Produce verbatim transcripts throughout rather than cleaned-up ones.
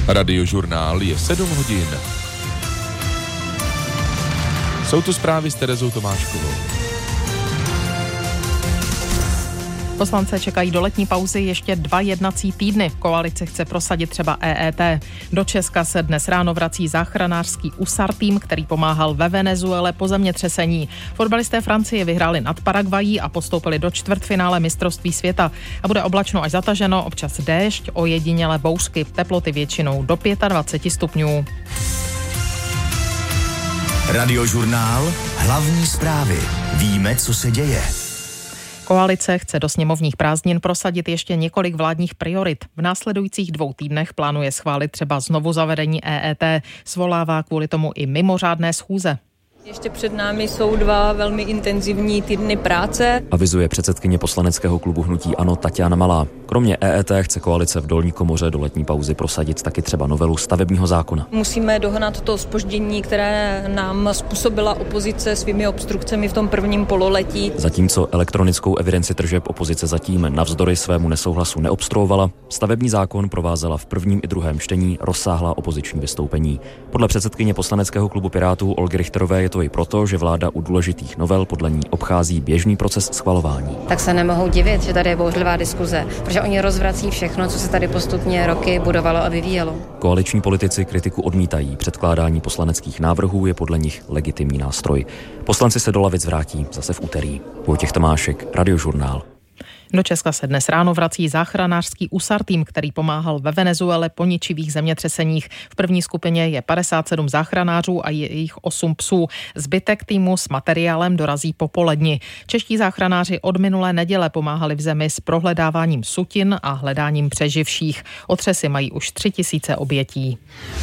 Radiožurnál je sedm hodin. Jsou tu zprávy s Terezou Tomáškovou. Poslance čekají do letní pauzy ještě dva jednací týdny. Koalice chce prosadit třeba E E T. Do Česka se dnes ráno vrací záchranářský U S A R tým, který pomáhal ve Venezuele po zemětřesení. Fotbalisté Francie vyhráli nad Paraguají a postoupili do čtvrtfinále mistrovství světa. A bude oblačno až zataženo, občas déšť, ojedinělé bouřky, teploty většinou do dvacet pět stupňů. Radiožurnál, hlavní zprávy. Víme, co se děje. Koalice chce do sněmovních prázdnin prosadit ještě několik vládních priorit. V následujících dvou týdnech plánuje schválit třeba znovu zavedení E E T. Svolává kvůli tomu i mimořádné schůze. Ještě před námi jsou dva velmi intenzivní týdny práce. Avizuje předsedkyně poslaneckého klubu hnutí ANO Taťána Malá. Kromě E E T chce koalice v dolní komoře do letní pauzy prosadit taky třeba novelu stavebního zákona. Musíme dohnat to zpoždění, které nám způsobila opozice svými obstrukcemi v tom prvním pololetí. Zatímco elektronickou evidenci tržeb opozice zatím navzdory svému nesouhlasu neobstruovala, stavební zákon provázela v prvním i druhém čtení rozsáhlá opoziční vystoupení. Podle předsedkyně poslaneckého klubu Pirátů Olgy Richterové je to i proto, že vláda u důležitých novel podle ní obchází běžný proces schvalování. Tak se nemohou divit, že tady je bouřlivá diskuze, protože oni rozvrací všechno, co se tady postupně roky budovalo a vyvíjelo. Koaliční politici kritiku odmítají. Předkládání poslaneckých návrhů je podle nich legitimní nástroj. Poslanci se do lavic vrátí zase v úterý. Vojtěch Tomášek, Radiožurnál. Do Česka se dnes ráno vrací záchranářský U S A R tým, který pomáhal ve Venezuele po ničivých zemětřeseních. V první skupině je padesát sedm záchranářů a jejich osm psů. Zbytek týmu s materiálem dorazí po poledni. Čeští záchranáři od minulé neděle pomáhali v zemi s prohledáváním sutin a hledáním přeživších. Otřesy mají už tři tisíce obětí.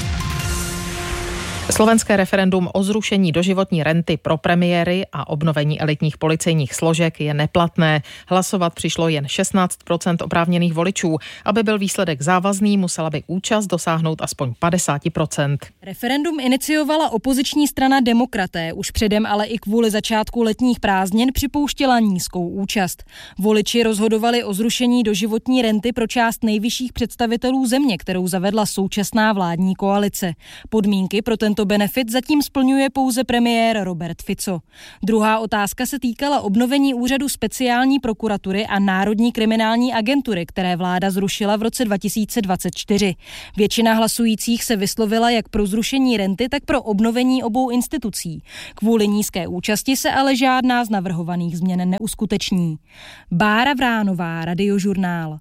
Slovenské referendum o zrušení doživotní renty pro premiéry a obnovení elitních policejních složek je neplatné. Hlasovat přišlo jen šestnáct procent oprávněných voličů. Aby byl výsledek závazný, musela by účast dosáhnout aspoň padesát procent. Referendum iniciovala opoziční strana Demokraté, už předem ale i kvůli začátku letních prázdnin připouštěla nízkou účast. Voliči rozhodovali o zrušení doživotní renty pro část nejvyšších představitelů země, kterou zavedla současná vládní koalice. Podmínky pro tento benefit zatím splňuje pouze premiér Robert Fico. Druhá otázka se týkala obnovení úřadu speciální prokuratury a Národní kriminální agentury, které vláda zrušila v roce dva tisíce dvacet čtyři. Většina hlasujících se vyslovila jak pro zrušení renty, tak pro obnovení obou institucí. Kvůli nízké účasti se ale žádná z navrhovaných změn neuskuteční. Bára Vránová, Radiožurnál.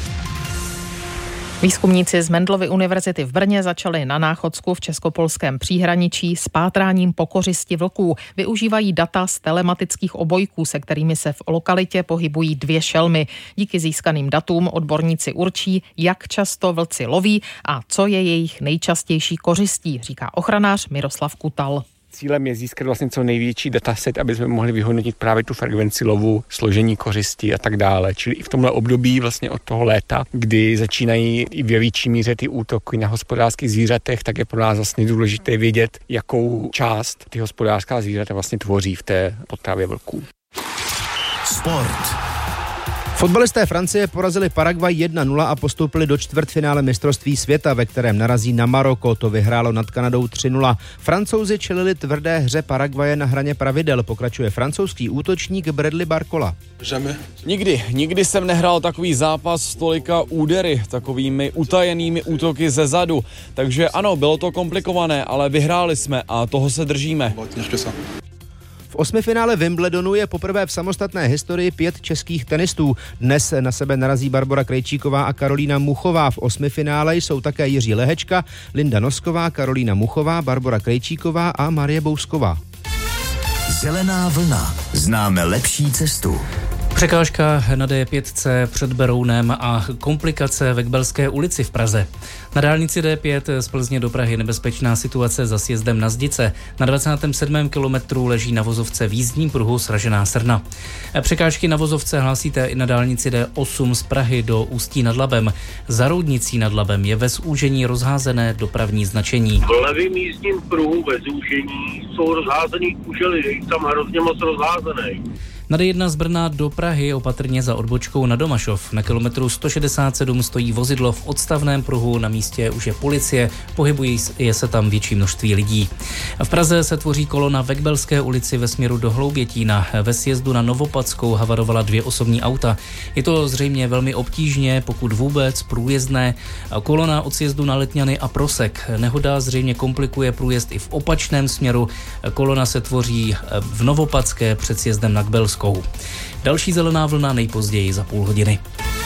Výzkumníci z Mendelovy univerzity v Brně začali na Náchodsku v českopolském příhraničí s pátráním po kořisti vlků. Využívají data z telematických obojků, se kterými se v lokalitě pohybují dvě šelmy. Díky získaným datům odborníci určí, jak často vlci loví a co je jejich nejčastější kořistí, říká ochranář Miroslav Kutal. Cílem je získat vlastně co největší dataset, aby jsme mohli vyhodnotit právě tu frekvenci lovu, složení kořistí a tak dále. Čili i v tomhle období vlastně od toho léta, kdy začínají i ve větší míře ty útoky na hospodářských zvířatech, tak je pro nás vlastně důležité vědět, jakou část ty hospodářská zvířata vlastně tvoří v té potravě vlků. Sport. Fotbalisté Francie porazili Paraguay jedna nula a postoupili do čtvrtfinále mistrovství světa, ve kterém narazí na Maroko. To vyhrálo nad Kanadou tři nula. Francouzi čelili tvrdé hře Paraguaje na hraně pravidel. Pokračuje francouzský útočník Bradley Barcola. Nikdy, nikdy jsem nehrál takový zápas s tolika údery, takovými utajenými útoky ze zadu. Takže ano, bylo to komplikované, ale vyhráli jsme a toho se držíme. V osmifinále Wimbledonu je poprvé v samostatné historii pět českých tenistů. Dnes na sebe narazí Barbora Krejčíková a Karolína Muchová. V osmifinále jsou také Jiří Lehečka, Linda Nosková, Karolína Muchová, Barbora Krejčíková a Marie Bousková. Zelená vlna. Známe lepší cestu. Překážka na D pět před Berounem a komplikace ve Kbelské ulici v Praze. Na dálnici D pět z Plzně do Prahy nebezpečná situace za sjezdem na Zdice. Na dvacátém sedmém kilometru leží na vozovce v jízdním pruhu sražená srna. Překážky na vozovce hlásíte i na dálnici D osm z Prahy do Ústí nad Labem. Za Roudnicí nad Labem je ve zúžení rozházené dopravní značení. V levém jízdním pruhu ve zúžení jsou rozházený kužely, je tam hrozně moc rozházený. Na D jedna z Brna do Prahy opatrně za odbočkou na Domašov. Na kilometru sto šedesát sedm stojí vozidlo v odstavném pruhu, na místě už je policie, pohybují je se tam větší množství lidí. V Praze se tvoří kolona v Ekbelské ulici ve směru do Hloubětína. Ve sjezdu na Novopadskou havarovala dvě osobní auta. Je to zřejmě velmi obtížně, pokud vůbec průjezdné. Kolona od sjezdu na Letňany a Prosek. Nehoda zřejmě komplikuje průjezd i v opačném směru. Kolona se tvoří v Novopadské před sjezdem na Kbelskou. Další zelená vlna nejpozději za půl hodiny.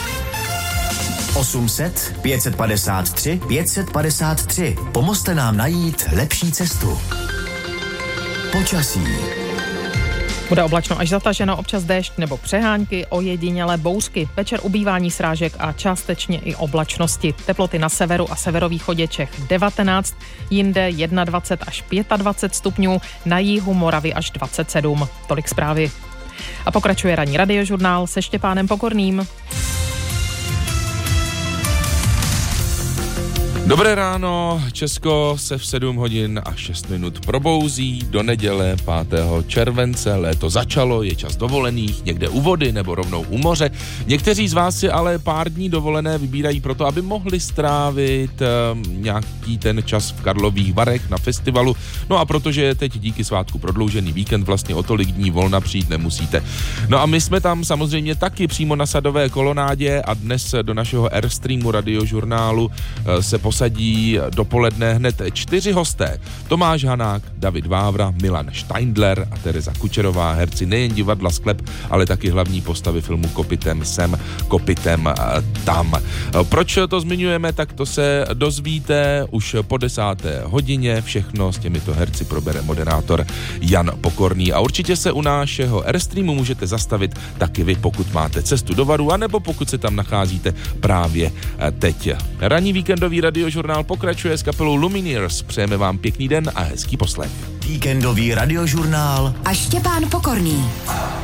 osm set, pět set padesát tři, pět set padesát tři. Pomozte nám najít lepší cestu. Počasí. Bude oblačno až zataženo, občas déšť nebo přehánky, ojedinělé bouřky. Večer ubývání srážek a částečně i oblačnosti. Teploty na severu a severovýchodě Čech devatenáct, jinde dvacet jedna až dvacet pět stupňů, na jihu Moravy až dvacet sedm. Tolik zprávy. A pokračuje ranní radiožurnál se Štěpánem Pokorným. Dobré ráno, Česko se v sedm hodin a šest minut probouzí do neděle pátého července. Léto začalo, je čas dovolených, někde u vody nebo rovnou u moře. Někteří z vás si ale pár dní dovolené vybírají proto, aby mohli strávit um, nějaký ten čas v Karlových Varech na festivalu. No a protože je teď díky svátku prodloužený víkend, vlastně o tolik dní volna přijít nemusíte. No a my jsme tam samozřejmě taky přímo na Sadové kolonádě a dnes do našeho Airstreamu radiožurnálu uh, se posadí dopoledne hned čtyři hosté. Tomáš Hanák, David Vávra, Milan Steindler a Tereza Kučerová, herci nejen divadla Sklep, ale taky hlavní postavy filmu Kopitem sem, kopitem tam. Proč to zmiňujeme, tak to se dozvíte už po desáté hodině. Všechno s těmito herci probere moderátor Jan Pokorný. A určitě se u našeho Airstreamu můžete zastavit taky vy, pokud máte cestu do Varu, anebo pokud se tam nacházíte právě teď. Ranní víkendový radiožurnál pokračuje s kapelou Lumineers. Přejeme vám pěkný den a hezký poslech. Víkendový radiožurnál a Štěpán Pokorný.